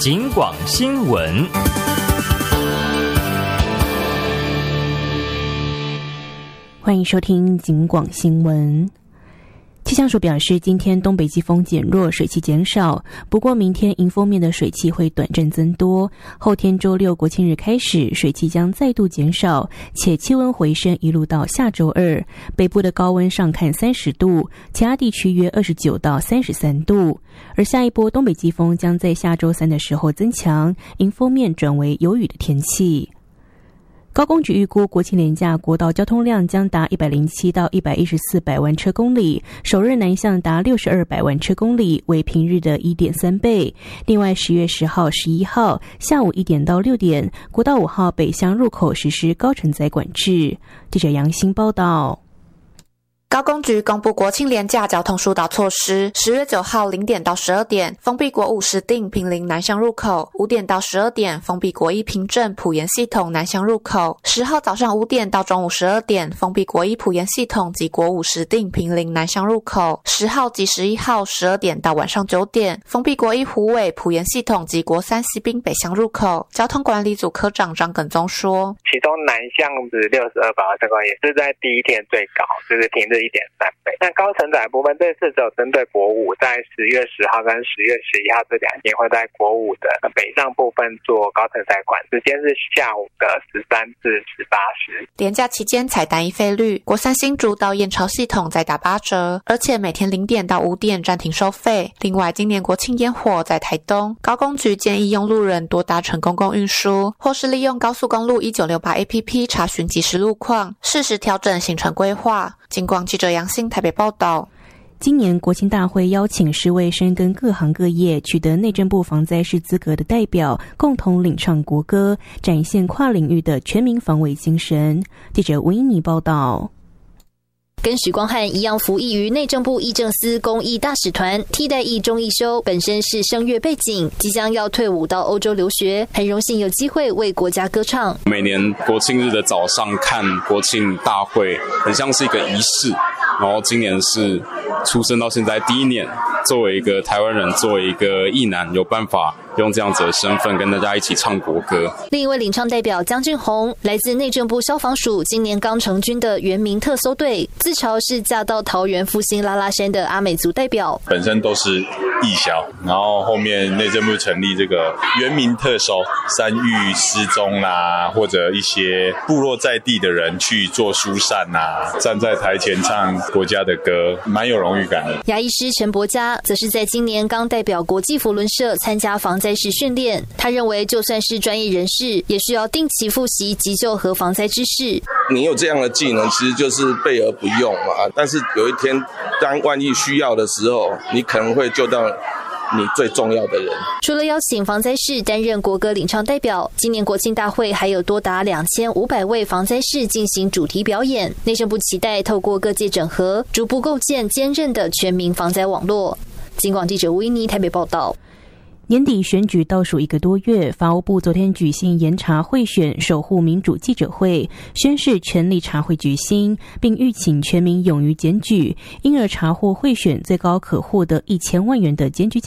警广新闻。 欢迎收听警广新闻。气象署表示，今天东北季风减弱，水汽减少，不过明天迎风面的水汽会短暂增多，后天周六国庆日开始，水汽将再度减少，且气温回升一路到下周二，北部的高温上看30度，其他地区约29到33度，而下一波东北季风将在下周三的时候增强，迎风面转为有雨的天气。高工局预估国庆连假国道交通量将达107到114百万车公里，首日南向达62百万车公里，为平日的 1.3 倍。另外10月10号、11号下午1点到6点，国道5号北向入口实施高承载管制。记者杨欣报道。 高工局公布国庆连假交通疏导措施，10月9号0点到12点封闭国5石碇坪林南向入口，5点到12点封闭国1平镇埔盐系统南向入口，10号早上5点到中午12点封闭国1埔盐系统及国5石碇坪林南向入口，10号及11号12点到晚上9点封闭国1虎尾埔盐系统及国3西滨北向入口。交通管理组科长张耿宗说， 其中南向是62百万车公里，也是在第一天最高，就是平日1.3倍。那高承载部分这次只有针对国5，在10月10号跟10月11号这2天会在国5的北上部分做高承载管，时间是下午的13至18时。 连假期间采单一费率，国3新竹到燕巢系统再打8折，而且每天0点到5点暂停收费。另外，今年国庆烟火在台东，高工局建议用路人多搭乘公共运输，或是利用高速公路1968 APP 查询即时路况，适时调整行程规划。警广记者杨欣台北报道。 今年国庆大会邀请10位深耕各行各业、取得内政部防灾士资格的代表，共同领唱国歌，展现跨领域的全民防卫精神。记者吴英妮报道。 跟许光汉一样服役于内政部议政司公益大使团，替代役钟义修本身是声乐背景，即将要退伍到欧洲留学，很荣幸有机会为国家歌唱。 每年国庆日的早上看国庆大会，很像是一个仪式，然后今年是出生到现在第一年，作为一个台湾人，作为一个役男，有办法用这样子的身份跟大家一起唱国歌。 另一位领唱代表江俊宏，来自内政部消防署今年刚成军的原民特搜队，自嘲是嫁到桃园复兴拉拉山的阿美族代表， 本身都是义消，然后后面内政部成立这个原民特搜，山域失踪啦，或者一些部落在地的人去做疏散啊，站在台前唱国家的歌，蛮有荣誉感的。 牙医师陈伯嘉则是在今年刚代表国际扶轮社参加防灾士训练，他认为就算是专业人士，也需要定期复习急救和防灾知识。 你有这样的技能，其实就是备而不用嘛。但是有一天，当万一需要的时候，你可能会救到你最重要的人。 除了邀请防灾士担任国歌领唱代表，今年国庆大会还有多达2500位防灾士进行主题表演。内政部期待透过各界整合，逐步构建坚韧的全民防灾网络。警广记者吴英妮台北报道。 年底选举倒数1个多月，法务部昨天举行严查贿选守护民主记者会，宣示全力查贿决心，并吁请全民勇于检举，因而查获贿选最高可获得1000万元的检举